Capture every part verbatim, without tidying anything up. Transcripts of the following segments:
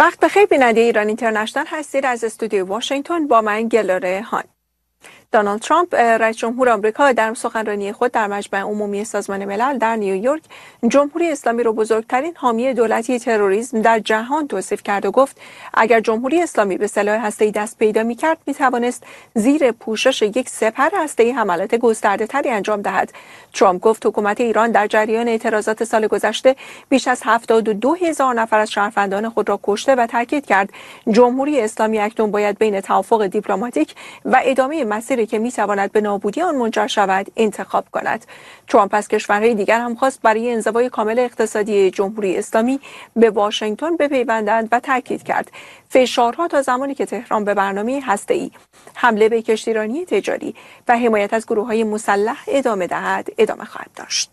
وقت بخیر بیننده ایران اینترنشنال هستید. از استودیو واشنگتن با من گلاره هان. دونالد ترامپ رئیس جمهور آمریکا در سخنرانی خود در مجمع عمومی سازمان ملل در نیویورک جمهوری اسلامی را بزرگترین حامی دولتی تروریسم در جهان توصیف کرد و گفت اگر جمهوری اسلامی به سلاح هسته‌ای دست پیدا می‌کرد می‌توانست زیر پوشش یک سپر هسته‌ای حملات گسترده‌تری انجام دهد. ترامپ گفت حکومت ایران در جریان اعتراضات سال گذشته بیش از هفتاد و دو هزار نفر از شهروندان خود را کشته و تاکید کرد جمهوری اسلامی اکنون باید بین توافق دیپلماتیک و ادامه مسیر که میتواند به نابودی آن منجر شود انتخاب کند. ترامپ از کشورهای دیگر هم خواست برای انزوای کامل اقتصادی جمهوری اسلامی به واشنگتن بپیوندند و تاکید کرد فشارها تا زمانی که تهران به برنامه هسته‌ای، حمله به کشتیرانی تجاری و حمایت از گروه‌های مسلح ادامه دهد ادامه خواهد داشت.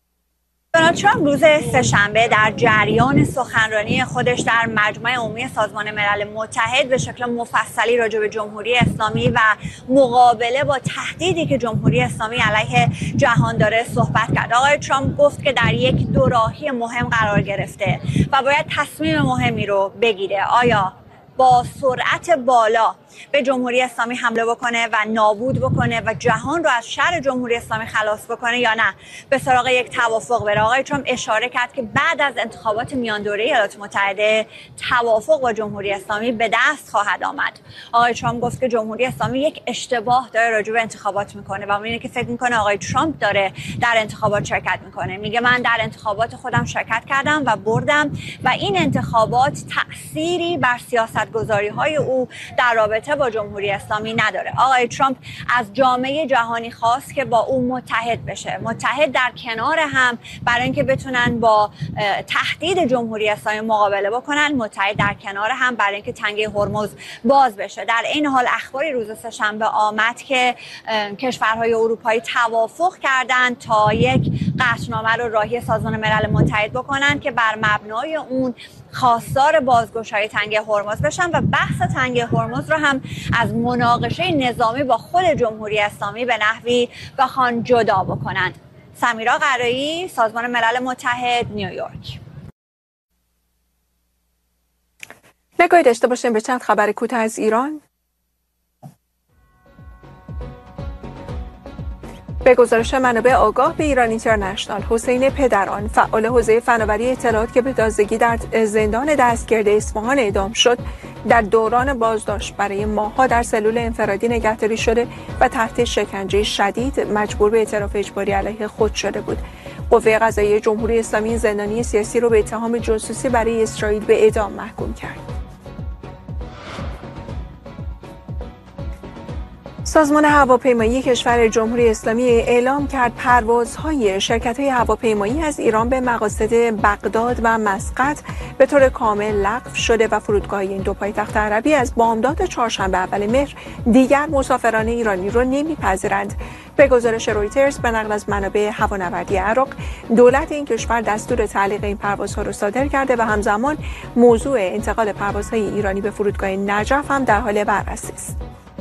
دونالد ترامپ روز سه‌شنبه در جریان سخنرانی خودش در مجمع عمومی سازمان ملل متحد به شکل مفصلی راجع به جمهوری اسلامی و مقابله با تهدیدی که جمهوری اسلامی علیه جهان داره صحبت کرد. آقای ترامپ گفت که در یک دوراهی مهم قرار گرفته و باید تصمیم مهمی رو بگیره. آیا با سرعت بالا به جمهوری اسلامی حمله بکنه و نابود بکنه و جهان رو از شر جمهوری اسلامی خلاص بکنه یا نه به سراغ یک توافق بره؟ آقای ترامپ اشاره کرد که بعد از انتخابات میان دوره ایالات متحده توافق با جمهوری اسلامی به دست خواهد آمد. آقای ترامپ گفت که جمهوری اسلامی یک اشتباه داره راجع به انتخابات میکنه و اینه که فکر میکنه آقای ترامپ داره در انتخابات شرکت میکنه. میگه من در انتخابات خودم شرکت کردم و بردم و این انتخابات تأثیری بر سیاستگذاری‌های او در رابطه با جمهوری اسلامی نداره. آقای ترامپ از جامعه جهانی خواست که با او متحد بشه، متحد در کنار هم برای اینکه بتونن با تهدید جمهوری اسلامی مقابله بکنن، متحد در کنار هم برای اینکه تنگه هرمز باز بشه. در این حال اخباری روز سه‌شنبه آمد که کشورهای اروپایی توافق کردند تا یک قطعنامه رو راهی سازمان ملل متحد بکنن که بر مبنای اون خواستار بازگشایی تنگه هرمز بشن و بحث تنگه هرمز رو هم از مناقشه نظامی با خود جمهوری اسلامی به نحوی بخوان جدا بکنند. سمیرا قرایی، سازمان ملل متحد، نیویورک. نگاهی داشته باشیم به چند خبر کوتاه از ایران. به گزارش منابع آگاه به ایران اینترنشنال، حسین پدران فعال حوزه فناوری اطلاعات که به تازگی در زندان دستگرد اصفهان اعدام شد در دوران بازداشت برای ماه‌ها در سلول انفرادی نگهداری شده و تحت شکنجه شدید مجبور به اعتراف اجباری علیه خود شده بود. قوه قضاییه جمهوری اسلامی زندانی سیاسی را به اتهام جاسوسی برای اسرائیل به اعدام محکوم کرد. سازمان هواپیمایی کشور جمهوری اسلامی اعلام کرد پروازهای شرکت‌های هواپیمایی از ایران به مقاصد بغداد و مسقط به طور کامل لغو شده و فرودگاه این دو پایتخت عربی از بامداد چهارشنبه اول مهر دیگر مسافران ایرانی را نمی‌پذیرند. به گزارش رویترز به نقل از منابع هوانوردی عراق، دولت این کشور دستور تعلیق این پروازها را صادر کرده و همزمان موضوع انتقال پروازهای ایرانی به فرودگاه نجف هم در حال بررسی است.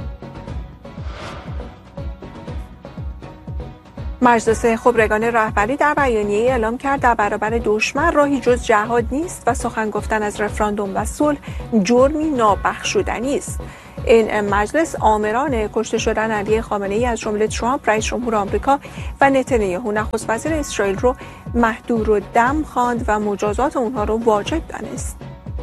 مجلس خبرگان رهبری در بیانیه‌ای اعلام کرد در برابر دشمن راهی جز جهاد نیست و سخن گفتن از رفراندوم و صلح جرمی نابخشودنی است. این مجلس آمران کشته شدن علی خامنه‌ای از جمله ترامپ رئیس جمهور آمریکا و نتانیاهو نخست وزیر اسرائیل رو مهدور و دم خواند و مجازات اونها رو واجب دانست.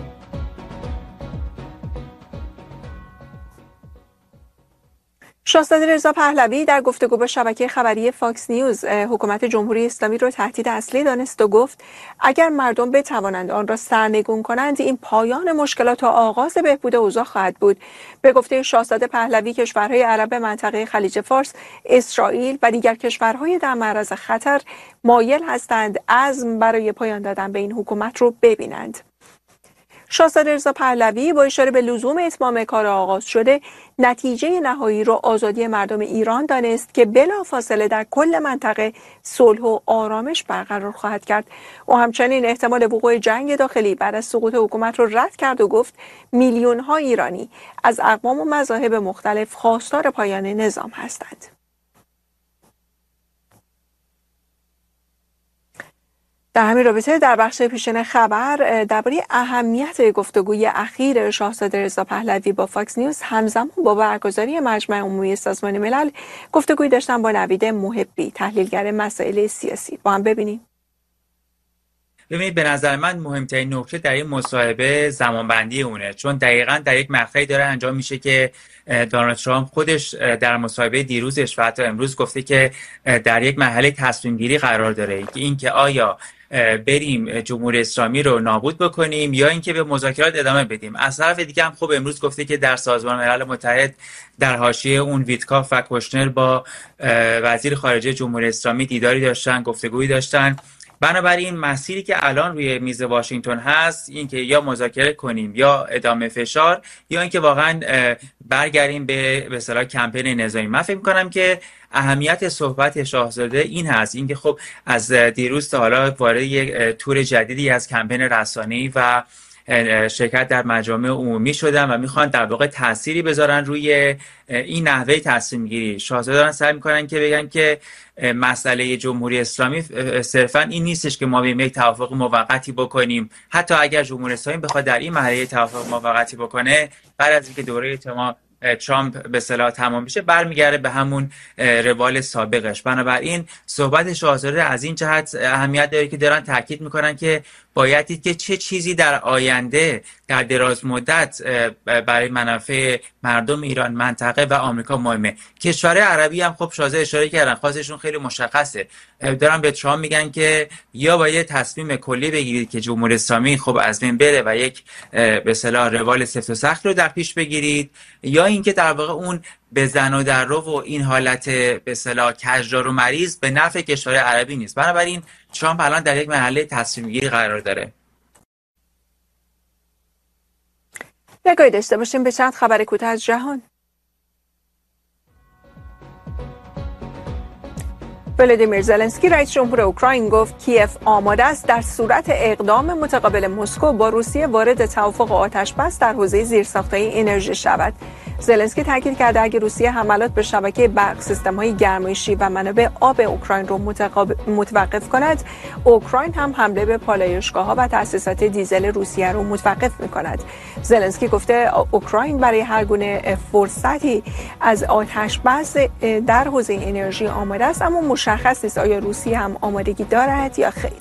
شاهزاده رضا پهلوی در گفتگو با شبکه خبری فاکس نیوز حکومت جمهوری اسلامی را تهدید اصلی دانست و گفت اگر مردم بتوانند آن را سرنگون کنند این پایان مشکلات و آغاز بهبود اوضاع خواهد بود. به گفته شاهزاده پهلوی کشورهای عرب منطقه خلیج فارس، اسرائیل و دیگر کشورهای در معرض خطر مایل هستند عزم برای پایان دادن به این حکومت رو ببینند. شاهزاده رضا پهلوی با اشاره به لزوم اتمام کار آغاز شده، نتیجه نهایی را آزادی مردم ایران دانست که بلافاصله در کل منطقه صلح و آرامش برقرار خواهد کرد. او همچنین احتمال وقوع جنگ داخلی بعد از سقوط حکومت را رد کرد و گفت میلیون ها ایرانی از اقوام و مذاهب مختلف خواستار پایان نظام هستند. در همین رابطه در بخش پیشین خبر درباره اهمیت گفتگوی اخیر شاهزاده رضا پهلوی با فاکس نیوز همزمان با برگزاری مجمع عمومی سازمان ملل گفتگویی داشتن با نوید محبی، تحلیلگر مسائل سیاسی. با هم ببینیم. ببینید، به نظر من مهمترین نکته در این مصاحبه زمانبندی اونه، چون دقیقاً در یک مقطعی داره انجام میشه که دونالد ترامپ خودش در مصاحبه دیروزش و حتی امروز گفته که در یک مرحله تصمیم گیری قرار داره که اینکه آیا بریم جمهوری اسلامی رو نابود بکنیم یا اینکه به مذاکرات ادامه بدیم. از طرف دیگه هم خب امروز گفته که در سازمان ملل متحد در حاشیه اون ویتکاف و کوشنر با وزیر خارجه جمهوری اسلامی دیداری داشتن، گفتگویی داشتن. بنابراین مسیری که الان روی میز واشنگتن هست این که یا مذاکره کنیم یا ادامه فشار یا اینکه واقعا برگردیم به به اصطلاح کمپین نظامی. من فکر می‌کنم که اهمیت صحبت شاهزاده این هست، اینکه خب از دیروز تا حالا وارد یک تور جدیدی از کمپین رسانه‌ای و شرکت در مجامع عمومی شدن و میخوان در واقع تأثیری بذارن روی این نحوه تصمیم گیری. شاهزاده دارن سعی میکنن که بگن که مسئله جمهوری اسلامی صرفا این نیستش که ما بریم یک توافق موقتی بکنیم. حتی اگر جمهوری اسلامی بخواد در این مرحله توافق موقتی بکنه، بعد از اینکه دوره تمام ترامپ به اصطلاح تمام بشه برمیگرده به همون روال سابقش. بنابراین صحبت شاهزاده از این جهت اهمیت داره که دارن تاکید میکنن که باید دید که چه چیزی در آینده در دراز مدت برای منافع مردم ایران، منطقه و آمریکا مهمه. کشورهای عربی هم خب شاهزاده اشاره کردن، خواستشون خیلی مشخصه، دارن به ترامپ میگن که یا باید تصمیم کلی بگیرید که جمهوری اسلامی خب از بین بره و یک به اصطلاح روال سفت و سخت رو در پیش بگیرید، یا اینکه در واقع اون به زن و در رو و این حالت به اصطلاح کجدار و مریض به نفع کشورهای عربی نیست. بنابراین ترامپ الان در یک مرحله تصمیم گیری قرار داره. نگاهی داشته باشیم به چند خبر کوتاه از جهان. ولادیمیر زلنسکی رئیس جمهور اوکراین گفت کیف آماده است در صورت اقدام متقابل مسکو با روسیه وارد توافق آتش‌بس در حوزه زیرساخت‌های انرژی شود. زلنسکی تاکید کرده اگر روسیه حملات به شبکه برق، سیستم‌های گرمایشی و منابع آب اوکراین را متوقف کند، اوکراین هم حمله به پالایشگاه‌ها و تأسیسات دیزل روسیه را متوقف می‌کند. زلنسکی گفته اوکراین برای هر گونه فرصتی از آتش‌بس در حوزه انرژی آماده است، اما مشخص نیست آیا روسیه هم آمادگی دارد یا خیر.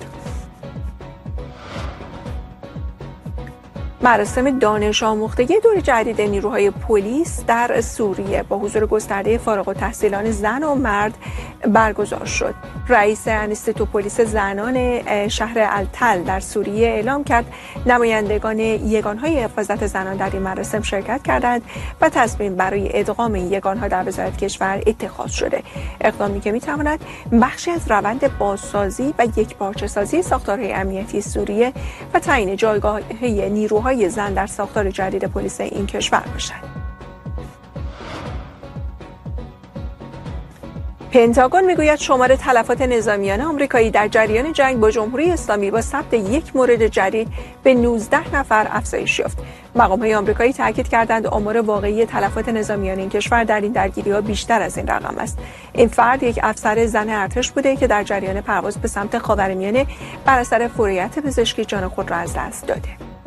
مراسم دانش آموختگی دور جدید نیروهای پلیس در سوریه با حضور گسترده فارغ التحصیلان زن و مرد برگزار شد. رئیس انستیتو پلیس زنان شهر التل در سوریه اعلام کرد نمایندگان یگانهای حفاظت زنان در این مراسم شرکت کردند و تصمیم برای ادغام این یگانها در وزارت کشور اتخاذ شده. اقدامی که میتواند بخشی از روند بازسازی و یکپارچه‌سازی ساختارهای امنیتی سوریه و تعیین جایگاه‌های نیروهای زن در ساختار جدید پلیس این کشور باشد. پنتاگون میگوید شمار تلفات نظامیان آمریکایی در جریان جنگ با جمهوری اسلامی با ثبت یک مورد جدید به نوزده نفر افزایش یافت. مقام‌های آمریکایی تاکید کردند آمار واقعی تلفات نظامیان این کشور در این درگیری‌ها بیشتر از این رقم است. این فرد یک افسر زن ارتش بوده که در جریان پرواز به سمت خاورمیانه بر اثر فوریت پزشکی جان خود را از دست داده.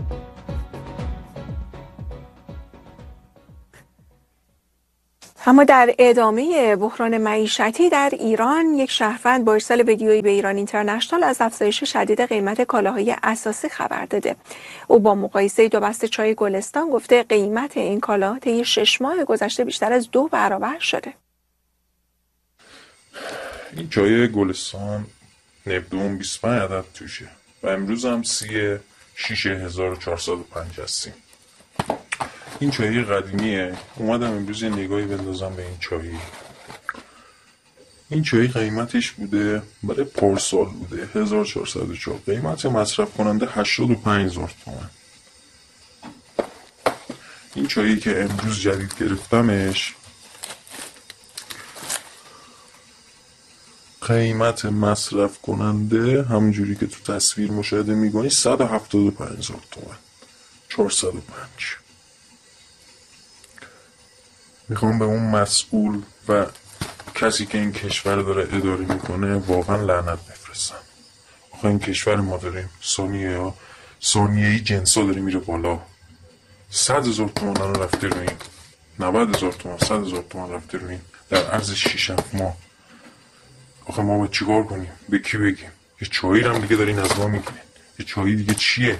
اما در ادامه بحران معیشتی در ایران، یک شهروند با ارسال ویدیویی به ایران اینترنشنال از افزایش شدید قیمت کالاهای اساسی خبر داده. او با مقایسه دو بسته چای گلستان گفته قیمت این کالا طی شش ماه گذشته بیشتر از دو برابر شده. این چای گلستان نبدون بیست و پنج عدد توشه و امروز هم سی شش هزار و چهارصد و پنج هستیم. این چایی قدیمیه. اومدم امروز یه نگاهی بندازم به این چایی. این چایی قیمتش بوده برای پارسال بوده هزار و چهارصد و چهار، قیمت مصرف کننده هشتاد و پنج هزار تومان. این چایی که امروز جدید گرفتمش قیمت مصرف کننده همونجوری که تو تصویر مشاهده می‌کنی صد و هفتاد و پنج هزار تومان، چهارصد و پنج. میخوام به اون مسئول و کسی که این کشور داره اداره میکنه واقعا لعنت بفرستم. آخه این کشور ما داریم ثانیه ها ثانیه‌ای جنسا داره میره بالا. صد هزار تومان الان رفته رو این، نود هزار تومان، صد هزار تومان رفته رو این در عرض شش هفت ماه. آخه ما باید چیکار کنیم؟ به کی بگیم؟ یه چایی هم دیگه دارین از ما میگیرین. یه چایی دیگه چیه؟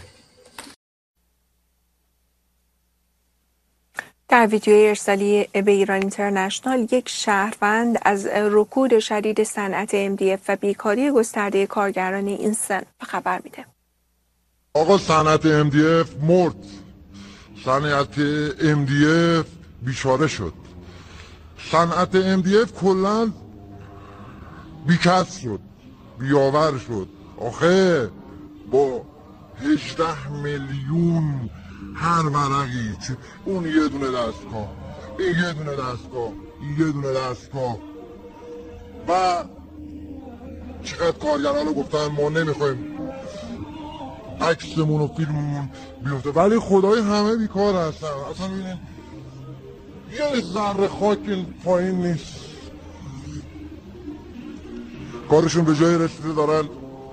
در ویدیوی ارسالی به ایران اینترنشنال، یک شهروند از رکود شدید صنعت ام دی اف و بیکاری گسترده کارگران این صنف خبر میده. آقا صنعت ام دی اف مرد، صنعت ام دی اف بیچاره شد، صنعت ام دی اف کلا بیکس شد، بیاور شد. آخه با هجده میلیون هر ورقی، اون یه دونه دستگاه، این یه دونه دستگاه، این یه دونه دستگاه و چقدر کارگران رو گفتن ما نمیخوایم عکسمون و فیلممون بیفته، ولی خدای همه بیکار هستن. اصلا ببینید یه ذره خاک این پایین نیست، کارشون به جای رسیده دارن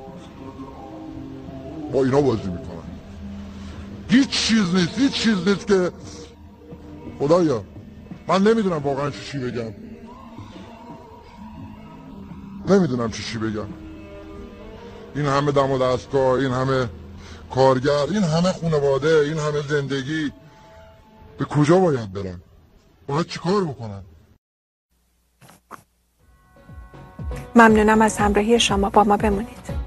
با اینا بازی میکنن. هیچ چیز نیست، هیچ چیز نیست که خدایا من نمیدونم واقعا چی چی بگم، نمیدونم چی چی بگم. این همه دم و دستگاه، این همه کارگر، این همه خانواده، این همه زندگی به کجا باید برن؟ باید چی کار بکنن؟ ممنونم از همراهی شما، با ما بمونید.